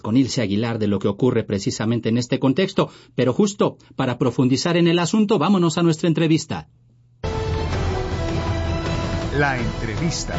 con Ilse Aguilar de lo que ocurre precisamente en este contexto. Pero justo para profundizar en el asunto, vámonos a nuestra entrevista. La entrevista.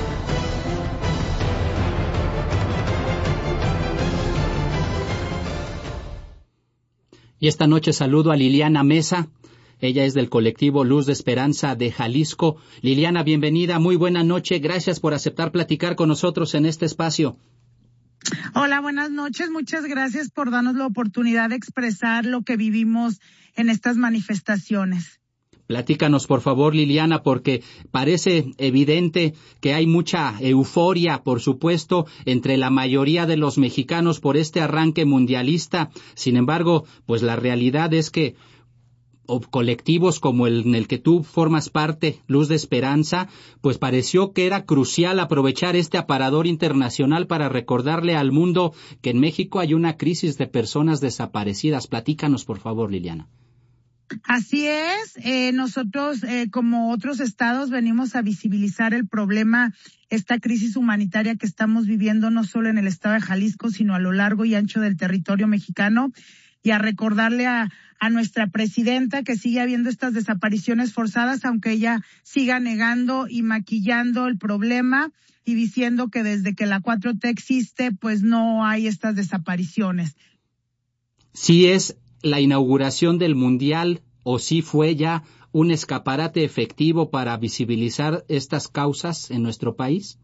Y esta noche saludo a Liliana Mesa. Ella es del colectivo Luz de Esperanza de Jalisco. Liliana, bienvenida, muy buena noche. Gracias por aceptar platicar con nosotros en este espacio. Hola, buenas noches. Muchas gracias por darnos la oportunidad de expresar lo que vivimos en estas manifestaciones. Platícanos, por favor, Liliana, porque parece evidente que hay mucha euforia, por supuesto, entre la mayoría de los mexicanos por este arranque mundialista. Sin embargo, pues la realidad es que colectivos como el en el que tú formas parte, Luz de Esperanza, pues pareció que era crucial aprovechar este aparador internacional para recordarle al mundo que en México hay una crisis de personas desaparecidas. Platícanos, por favor, Liliana. Así es, nosotros como otros estados venimos a visibilizar el problema, esta crisis humanitaria que estamos viviendo no solo en el estado de Jalisco, sino a lo largo y ancho del territorio mexicano, y a recordarle a nuestra presidenta que sigue habiendo estas desapariciones forzadas, aunque ella siga negando y maquillando el problema y diciendo que desde que la 4T existe, pues no hay estas desapariciones. Sí es la inauguración del Mundial, o sí fue ya un escaparate efectivo para visibilizar estas causas en nuestro país?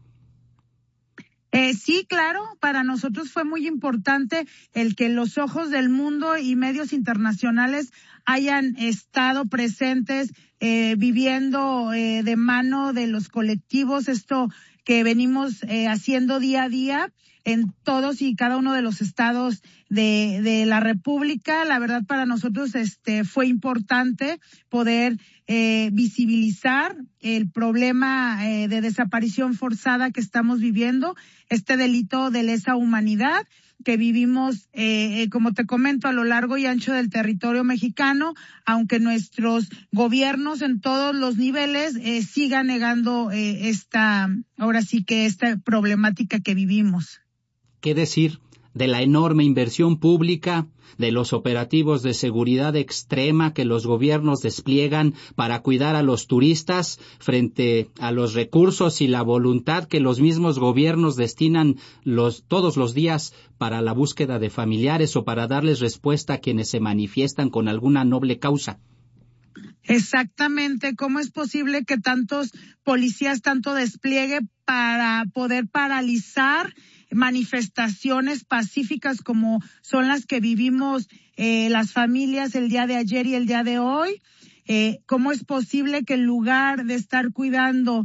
Sí, claro, para nosotros fue muy importante el que los ojos del mundo y medios internacionales hayan estado presentes, viviendo de mano de los colectivos esto que venimos haciendo día a día en todos y cada uno de los estados de la República. La verdad, para nosotros fue importante poder visibilizar el problema de desaparición forzada que estamos viviendo, este delito de lesa humanidad que vivimos, como te comento, a lo largo y ancho del territorio mexicano, aunque nuestros gobiernos en todos los niveles sigan negando esta problemática que vivimos. ¿Qué decir de la enorme inversión pública, de los operativos de seguridad extrema que los gobiernos despliegan para cuidar a los turistas frente a los recursos y la voluntad que los mismos gobiernos destinan todos los días para la búsqueda de familiares o para darles respuesta a quienes se manifiestan con alguna noble causa? Exactamente. ¿Cómo es posible que tantos policías, tanto despliegue para poder paralizar manifestaciones pacíficas como son las que vivimos las familias el día de ayer y el día de hoy? ¿Cómo es posible que en lugar de estar cuidando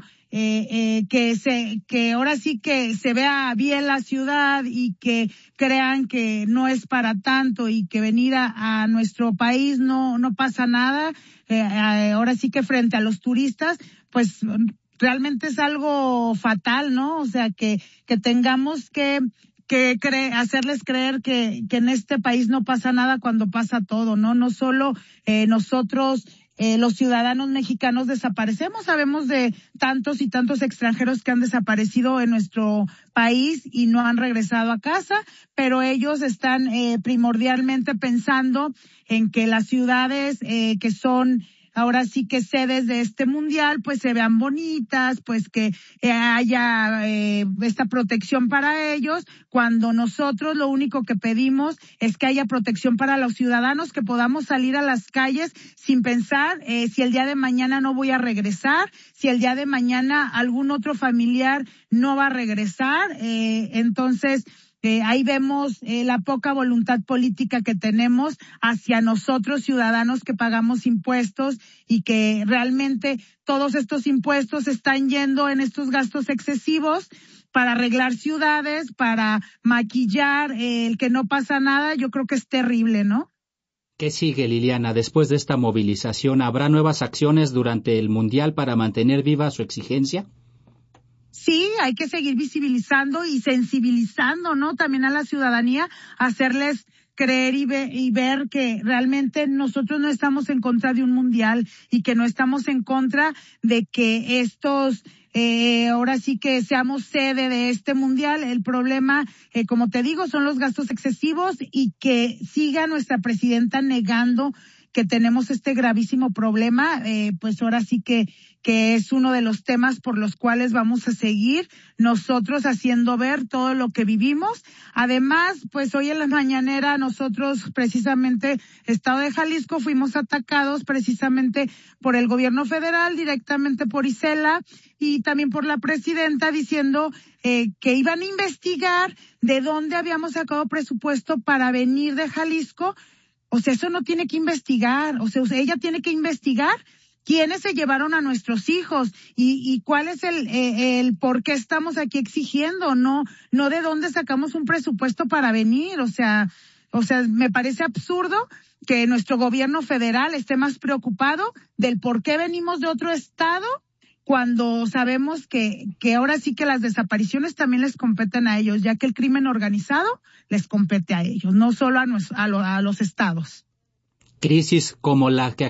que ahora sí que se vea bien la ciudad y que crean que no es para tanto y que venir a nuestro país no pasa nada, ahora sí que frente a los turistas, pues realmente es algo fatal, ¿no? O sea, que tengamos que hacerles creer que en este país no pasa nada cuando pasa todo, ¿no? No solo nosotros, los ciudadanos mexicanos desaparecemos, sabemos de tantos y tantos extranjeros que han desaparecido en nuestro país y no han regresado a casa, pero ellos están primordialmente pensando en que las ciudades que son ahora sí que sedes de este mundial, pues se vean bonitas, pues que haya esta protección para ellos, cuando nosotros lo único que pedimos es que haya protección para los ciudadanos, que podamos salir a las calles sin pensar si el día de mañana no voy a regresar, si el día de mañana algún otro familiar no va a regresar. Entonces, ahí vemos la poca voluntad política que tenemos hacia nosotros, ciudadanos que pagamos impuestos, y que realmente todos estos impuestos están yendo en estos gastos excesivos para arreglar ciudades, para maquillar el que no pasa nada. Yo creo que es terrible, ¿no? ¿Qué sigue, Liliana? Después de esta movilización, ¿habrá nuevas acciones durante el Mundial para mantener viva su exigencia? Sí, hay que seguir visibilizando y sensibilizando, ¿no? También a la ciudadanía, hacerles creer y ver que realmente nosotros no estamos en contra de un mundial y que no estamos en contra de que ahora sí que seamos sede de este mundial. El problema, como te digo, son los gastos excesivos y que siga nuestra presidenta negando que tenemos este gravísimo problema, pues ahora sí que es uno de los temas por los cuales vamos a seguir nosotros haciendo ver todo lo que vivimos. Además, pues hoy en la mañanera nosotros precisamente, Estado de Jalisco, fuimos atacados precisamente por el gobierno federal, directamente por Isela y también por la presidenta, diciendo que iban a investigar de dónde habíamos sacado presupuesto para venir de Jalisco. O sea, eso no tiene que investigar, o sea, ella tiene que investigar quiénes se llevaron a nuestros hijos y cuál es el por qué estamos aquí exigiendo, no de dónde sacamos un presupuesto para venir, o sea, me parece absurdo que nuestro gobierno federal esté más preocupado del por qué venimos de otro estado cuando sabemos que ahora sí que las desapariciones también les competen a ellos, ya que el crimen organizado les compete a ellos, no solo a los estados. Crisis como la que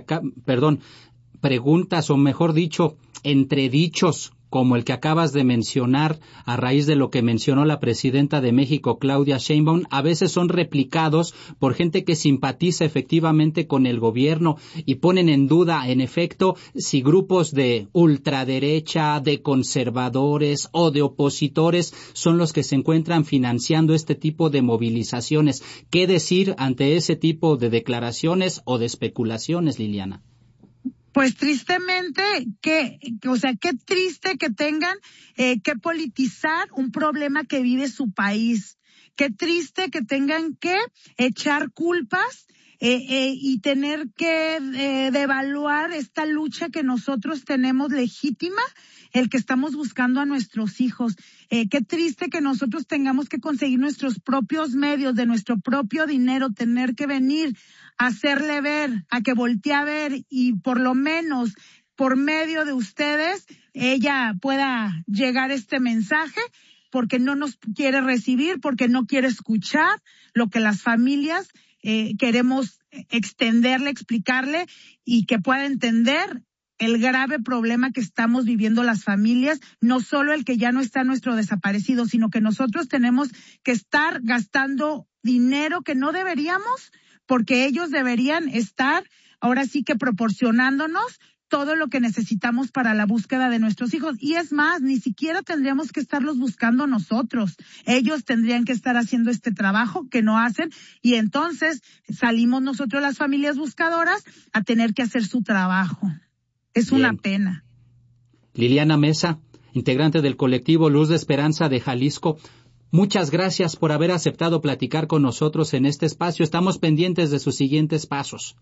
preguntas o mejor dicho, entredichos como el que acabas de mencionar a raíz de lo que mencionó la presidenta de México, Claudia Sheinbaum, a veces son replicados por gente que simpatiza efectivamente con el gobierno y ponen en duda, en efecto, si grupos de ultraderecha, de conservadores o de opositores son los que se encuentran financiando este tipo de movilizaciones. ¿Qué decir ante ese tipo de declaraciones o de especulaciones, Liliana? Pues tristemente, qué triste que tengan que politizar un problema que vive su país. Qué triste que tengan que echar culpas y tener que devaluar esta lucha que nosotros tenemos legítima, el que estamos buscando a nuestros hijos. Qué triste que nosotros tengamos que conseguir nuestros propios medios, de nuestro propio dinero, tener que venir hacerle ver, a que voltee a ver y por lo menos por medio de ustedes ella pueda llegar este mensaje, porque no nos quiere recibir, porque no quiere escuchar lo que las familias queremos extenderle, explicarle y que pueda entender el grave problema que estamos viviendo las familias, no solo el que ya no está nuestro desaparecido, sino que nosotros tenemos que estar gastando dinero que no deberíamos, porque ellos deberían estar ahora sí que proporcionándonos todo lo que necesitamos para la búsqueda de nuestros hijos. Y es más, ni siquiera tendríamos que estarlos buscando nosotros. Ellos tendrían que estar haciendo este trabajo que no hacen y entonces salimos nosotros las familias buscadoras a tener que hacer su trabajo. Es Bien. Una pena. Liliana Mesa, integrante del colectivo Luz de Esperanza de Jalisco, muchas gracias por haber aceptado platicar con nosotros en este espacio. Estamos pendientes de sus siguientes pasos.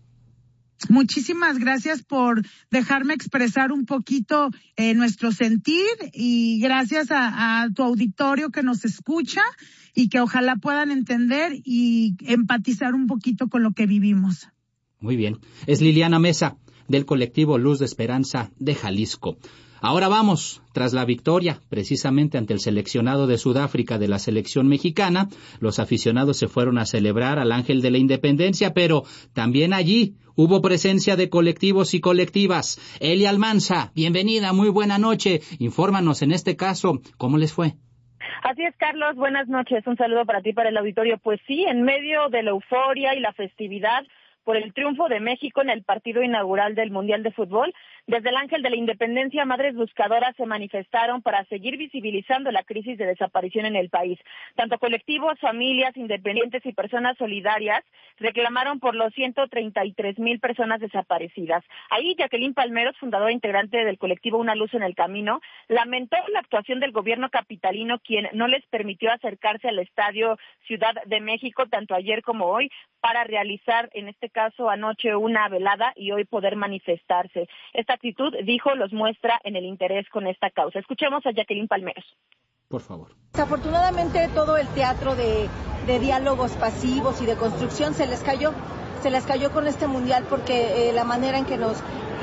Muchísimas gracias por dejarme expresar un poquito nuestro sentir y gracias a tu auditorio que nos escucha y que ojalá puedan entender y empatizar un poquito con lo que vivimos. Muy bien. Es Liliana Mesa, del colectivo Luz de Esperanza de Jalisco. Ahora vamos, tras la victoria, precisamente ante el seleccionado de Sudáfrica de la selección mexicana, los aficionados se fueron a celebrar al Ángel de la Independencia, pero también allí hubo presencia de colectivos y colectivas. Eli Almanza, bienvenida, muy buena noche. Infórmanos en este caso, ¿cómo les fue? Así es, Carlos, buenas noches. Un saludo para ti, para el auditorio. Pues sí, en medio de la euforia y la festividad por el triunfo de México en el partido inaugural del Mundial de Fútbol, desde el Ángel de la Independencia, madres buscadoras se manifestaron para seguir visibilizando la crisis de desaparición en el país. Tanto colectivos, familias, independientes y personas solidarias reclamaron por los 133,000 personas desaparecidas. Ahí, Jacqueline Palmeros, fundadora e integrante del colectivo Una Luz en el Camino, lamentó la actuación del gobierno capitalino, quien no les permitió acercarse al Estadio Ciudad de México, tanto ayer como hoy, para realizar, en este caso anoche, una velada y hoy poder manifestarse. Esta actitud, dijo, los muestra en el interés con esta causa. Escuchemos a Jacqueline Palmeros. Por favor. Desafortunadamente todo el teatro de diálogos pasivos y de construcción se les cayó con este mundial porque la manera en que nos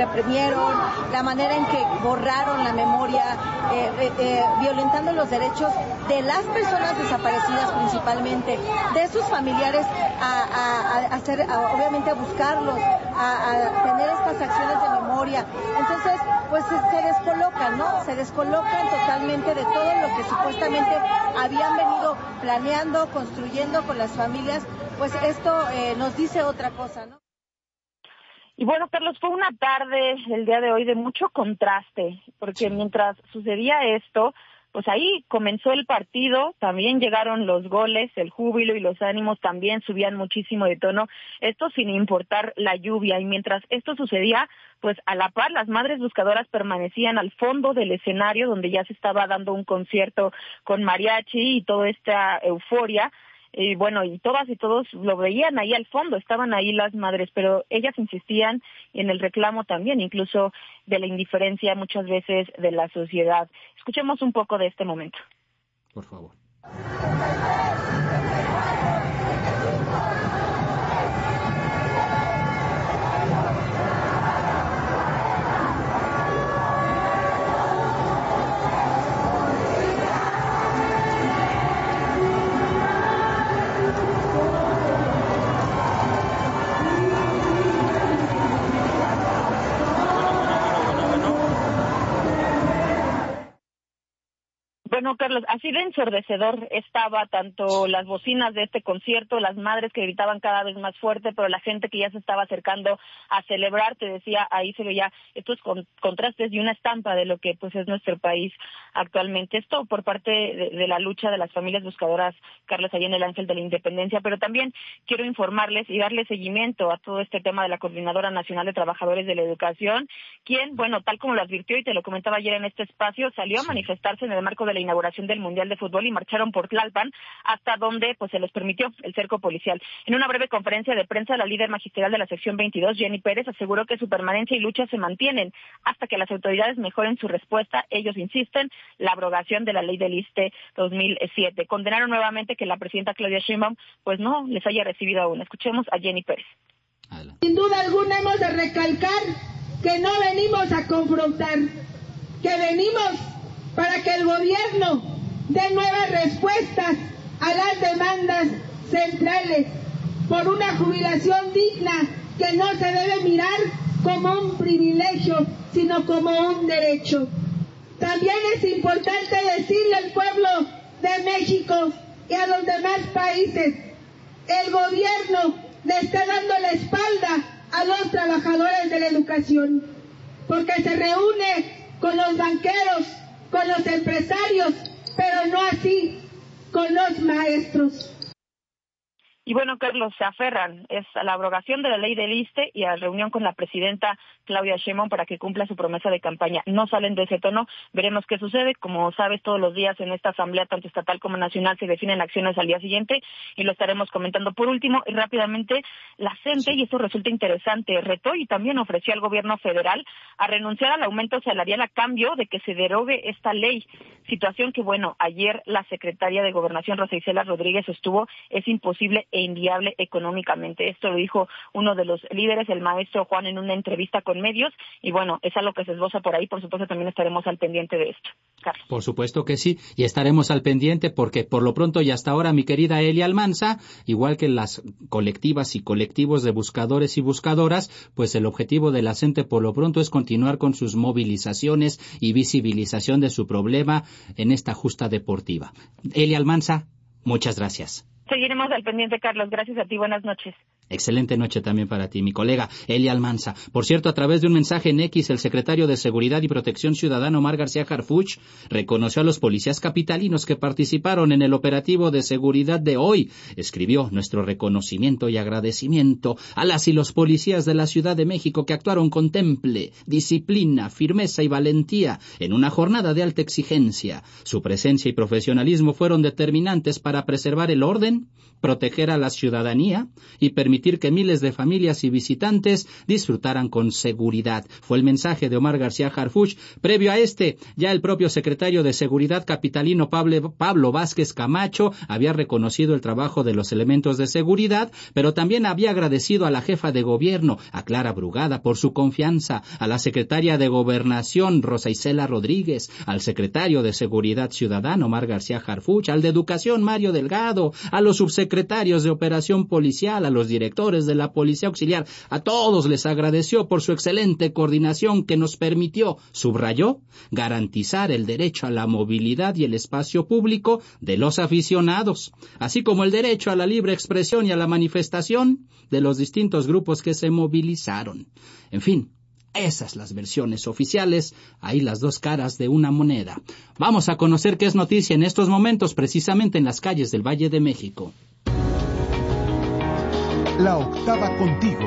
reprimieron, la manera en que borraron la memoria, violentando los derechos de las personas desaparecidas principalmente, de sus familiares, obviamente a buscarlos, a tener estas acciones de memoria. Entonces, pues se descolocan, ¿no? Se descolocan totalmente de todo lo que supuestamente habían venido planeando, construyendo con las familias. Pues esto nos dice otra cosa, ¿no? Y bueno, Carlos, fue una tarde el día de hoy de mucho contraste, porque mientras sucedía esto, pues ahí comenzó el partido, también llegaron los goles, el júbilo y los ánimos también subían muchísimo de tono, esto sin importar la lluvia. Y mientras esto sucedía, pues a la par las madres buscadoras permanecían al fondo del escenario donde ya se estaba dando un concierto con mariachi y toda esta euforia. Y bueno, y todas y todos lo veían ahí al fondo, estaban ahí las madres, pero ellas insistían en el reclamo también, incluso de la indiferencia muchas veces de la sociedad. Escuchemos un poco de este momento. Por favor. Bueno, Carlos, así de ensordecedor estaba tanto las bocinas de este concierto, las madres que gritaban cada vez más fuerte, pero la gente que ya se estaba acercando a celebrar, te decía, ahí se veía estos contrastes y una estampa de lo que pues es nuestro país actualmente. Esto por parte de la lucha de las familias buscadoras, Carlos, ahí en el Ángel de la Independencia, pero también quiero informarles y darle seguimiento a todo este tema de la Coordinadora Nacional de Trabajadores de la Educación, quien, bueno, tal como lo advirtió y te lo comentaba ayer en este espacio, salió a manifestarse en el marco de la inauguración del Mundial de Fútbol y marcharon por Tlalpan hasta donde pues se les permitió el cerco policial. En una breve conferencia de prensa, la líder magisterial de la sección 22, Jenny Pérez, aseguró que su permanencia y lucha se mantienen hasta que las autoridades mejoren su respuesta. Ellos insisten, la abrogación de la ley del ISSSTE 2007. Condenaron nuevamente que la presidenta Claudia Sheinbaum pues no les haya recibido aún. Escuchemos a Jenny Pérez. Sin duda alguna hemos de recalcar que no venimos a confrontar, que venimos para que el gobierno dé nuevas respuestas a las demandas centrales por una jubilación digna que no se debe mirar como un privilegio, sino como un derecho. También es importante decirle al pueblo de México y a los demás países, el gobierno le está dando la espalda a los trabajadores de la educación, porque se reúne con los banqueros, con los empresarios, pero no así con los maestros. Y bueno, Carlos, se aferran a la abrogación de la ley del ISSSTE y a la reunión con la presidenta Claudia Sheinbaum para que cumpla su promesa de campaña. No salen de ese tono, veremos qué sucede. Como sabes, todos los días en esta asamblea, tanto estatal como nacional, se definen acciones al día siguiente y lo estaremos comentando. Por último, y rápidamente, la CENTE, y esto resulta interesante, retó y también ofreció al gobierno federal a renunciar al aumento salarial a cambio de que se derogue esta ley. Situación que, bueno, ayer la secretaria de Gobernación, Rosa Isela Rodríguez, sostuvo es imposible e inviable económicamente. Esto lo dijo uno de los líderes, el maestro Juan, en una entrevista con medios, y bueno, es algo que se esboza por ahí. Por supuesto, también estaremos al pendiente de esto. Carlos. Por supuesto que sí, y estaremos al pendiente porque por lo pronto y hasta ahora mi querida Elia Almanza, igual que las colectivas y colectivos de buscadores y buscadoras, pues el objetivo de la CENTE por lo pronto es continuar con sus movilizaciones y visibilización de su problema en esta justa deportiva. Elia Almanza, muchas gracias. Seguiremos al pendiente, Carlos. Gracias a ti. Buenas noches. Excelente noche también para ti, mi colega Elia Almanza. Por cierto, a través de un mensaje en X, el secretario de Seguridad y Protección Ciudadana, Omar García Harfuch, reconoció a los policías capitalinos que participaron en el operativo de seguridad de hoy. Escribió: nuestro reconocimiento y agradecimiento a las y los policías de la Ciudad de México que actuaron con temple, disciplina, firmeza y valentía en una jornada de alta exigencia. Su presencia y profesionalismo fueron determinantes para preservar el orden, proteger a la ciudadanía y permitir permitir que miles de familias y visitantes disfrutaran con seguridad. Fue el mensaje de Omar García Harfuch. Previo a ya el propio secretario de Seguridad capitalino Pablo Vázquez Camacho había reconocido el trabajo de los elementos de seguridad, pero también había agradecido a la jefa de gobierno, a Clara Brugada, por su confianza, a la secretaria de Gobernación, Rosa Isela Rodríguez, al secretario de Seguridad Ciudadana, Omar García Harfuch, al de Educación, Mario Delgado, a los subsecretarios de Operación Policial, a los directores de la Policía Auxiliar. A todos les agradeció por su excelente coordinación que nos permitió, subrayó, garantizar el derecho a la movilidad y el espacio público de los aficionados, así como el derecho a la libre expresión y a la manifestación de los distintos grupos que se movilizaron. En fin, esas las versiones oficiales, ahí las dos caras de una moneda. Vamos a conocer qué es noticia en estos momentos, precisamente en las calles del Valle de México. La octava contigo.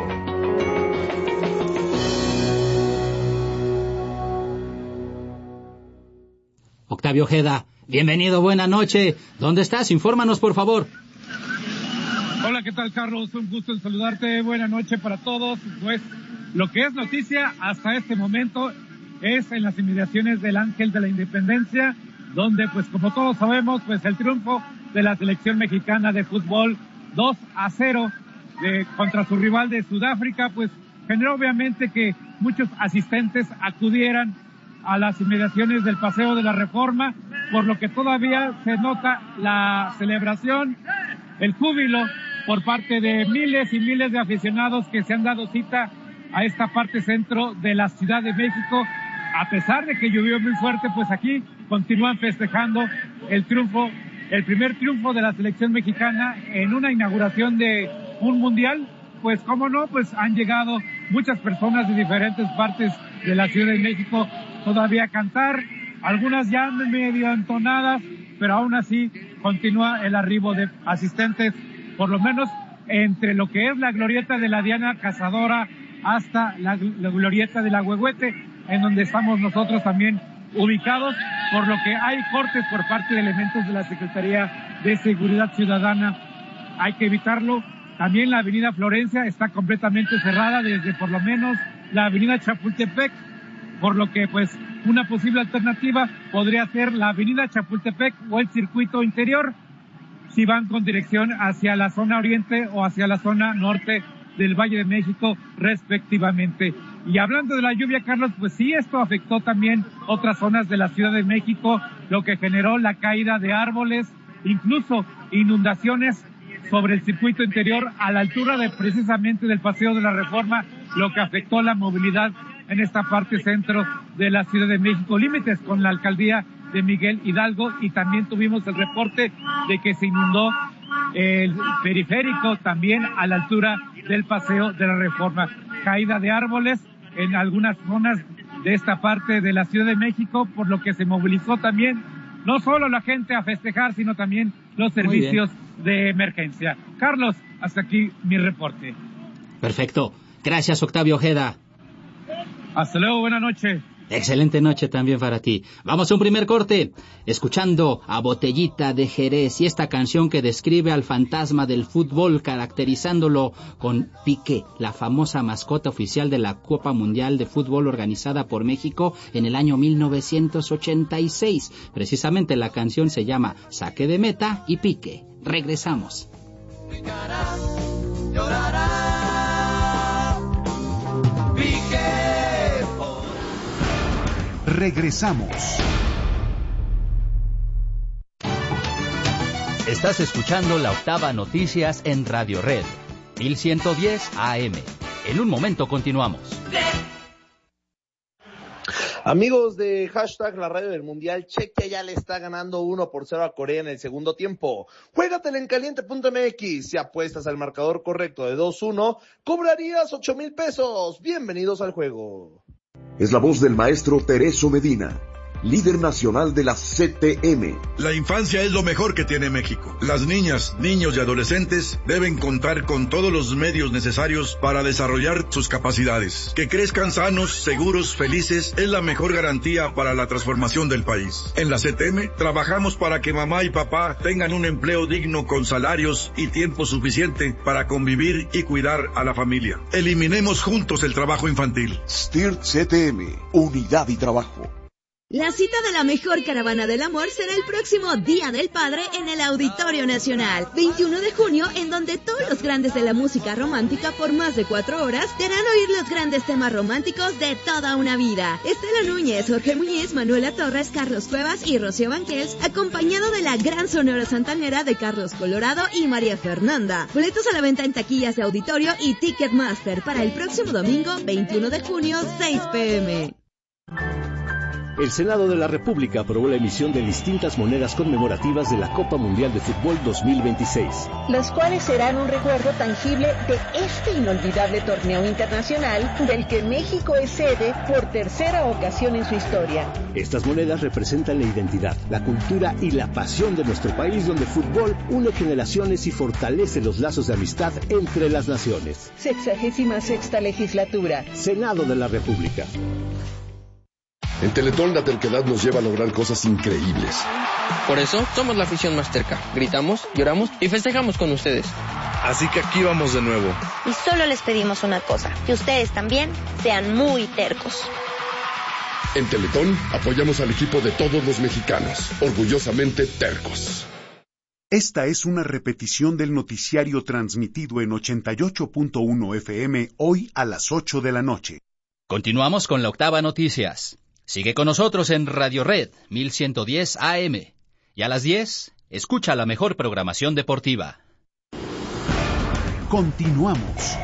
Octavio Ojeda, bienvenido, buena noche. ¿Dónde estás? Infórmanos, por favor. Hola, ¿qué tal, Carlos? Un gusto en saludarte. Buena noche para todos. Pues lo que es noticia hasta este momento es en las inmediaciones del Ángel de la Independencia, donde, pues como todos sabemos, pues el triunfo de la selección mexicana de fútbol 2-0 contra su rival de Sudáfrica, pues generó obviamente que muchos asistentes acudieran a las inmediaciones del Paseo de la Reforma, por lo que todavía se nota la celebración, el júbilo por parte de miles y miles de aficionados que se han dado cita a esta parte centro de la Ciudad de México. A pesar de que llovió muy fuerte, pues aquí continúan festejando el triunfo, el primer triunfo de la selección mexicana en una inauguración de un mundial. Pues cómo no, pues han llegado muchas personas de diferentes partes de la Ciudad de México todavía a cantar, algunas ya medio entonadas, pero aún así continúa el arribo de asistentes, por lo menos entre lo que es la glorieta de la Diana Cazadora hasta la glorieta de la Huehuete, en donde estamos nosotros también ubicados, por lo que hay cortes por parte de elementos de la Secretaría de Seguridad Ciudadana. Hay que evitarlo. También la avenida Florencia está completamente cerrada desde por lo menos la avenida Chapultepec, por lo que pues una posible alternativa podría ser la avenida Chapultepec o el circuito interior, si van con dirección hacia la zona oriente o hacia la zona norte del Valle de México respectivamente. Y hablando de la lluvia, Carlos, pues sí, esto afectó también otras zonas de la Ciudad de México, lo que generó la caída de árboles, incluso inundaciones sobre el circuito interior a la altura de precisamente del Paseo de la Reforma, lo que afectó la movilidad en esta parte centro de la Ciudad de México, límites con la alcaldía de Miguel Hidalgo, y también tuvimos el reporte de que se inundó el periférico también a la altura del Paseo de la Reforma. Caída de árboles en algunas zonas de esta parte de la Ciudad de México, por lo que se movilizó también no solo la gente a festejar, sino también los servicios de emergencia. Carlos, hasta aquí mi reporte. Perfecto. Gracias, Octavio Ojeda. Hasta luego, buena noche. Excelente noche también para ti. Vamos a un primer corte, escuchando a Botellita de Jerez y esta canción que describe al fantasma del fútbol, caracterizándolo con Piqué, la famosa mascota oficial de la Copa Mundial de Fútbol organizada por México en el año 1986. Precisamente la canción se llama Saque de Meta y Piqué. Regresamos. Picará, llorará, Piqué. Regresamos. Estás escuchando La Octava Noticias en Radio Red, 1110 AM. En un momento continuamos. Amigos de hashtag La Radio del Mundial, Chequia ya le está ganando 1-0 a Corea en el segundo tiempo. Juégatela en caliente.mx. Si apuestas al marcador correcto de 2-1, cobrarías 8,000 pesos. Bienvenidos al juego. Es la voz del maestro Tereso Medina. líder nacional de la CTM. La infancia es lo mejor que tiene México. Las niñas, niños y adolescentes deben contar con todos los medios necesarios para desarrollar sus capacidades. Que crezcan sanos, seguros, felices es la mejor garantía para la transformación del país. En la CTM trabajamos para que mamá y papá tengan un empleo digno con salarios y tiempo suficiente para convivir y cuidar a la familia. Eliminemos juntos el trabajo infantil. STIRT CTM, unidad y trabajo. La cita de la mejor caravana del amor será el próximo Día del Padre en el Auditorio Nacional, 21 de junio, en donde todos los grandes de la música romántica por más de 4 horas te harán oír los grandes temas románticos de toda una vida. Estela Núñez, Jorge Muñiz, Manuela Torres, Carlos Cuevas y Rocío Banquels, acompañado de la gran Sonora Santanera de Carlos Colorado y María Fernanda. Boletos a la venta en taquillas de Auditorio y Ticketmaster para el próximo domingo, 21 de junio, 6 p.m. El Senado de la República aprobó la emisión de distintas monedas conmemorativas de la Copa Mundial de Fútbol 2026. Las cuales serán un recuerdo tangible de este inolvidable torneo internacional del que México es sede por tercera ocasión en su historia. Estas monedas representan la identidad, la cultura y la pasión de nuestro país, donde el fútbol une generaciones y fortalece los lazos de amistad entre las naciones. 66ª legislatura. Senado de la República. En Teletón la terquedad nos lleva a lograr cosas increíbles. Por eso somos la afición más terca. Gritamos, lloramos y festejamos con ustedes. Así que aquí vamos de nuevo. Y solo les pedimos una cosa, que ustedes también sean muy tercos. En Teletón apoyamos al equipo de todos los mexicanos, orgullosamente tercos. Esta es una repetición del noticiario transmitido en 88.1 FM hoy a las 8 de la noche. Continuamos con la Octava Noticias. Sigue con nosotros en Radio Red 1110 AM. Y a las 10, escucha la mejor programación deportiva. Continuamos.